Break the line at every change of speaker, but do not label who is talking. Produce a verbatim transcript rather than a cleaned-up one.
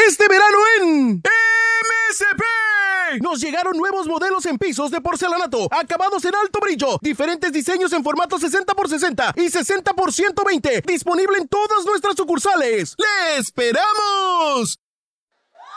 este verano en M S P. Nos llegaron nuevos modelos en pisos de porcelanato, acabados en alto brillo, diferentes diseños en formato sesenta por sesenta y sesenta por ciento veinte, disponible en todas nuestras sucursales. ¡Le esperamos!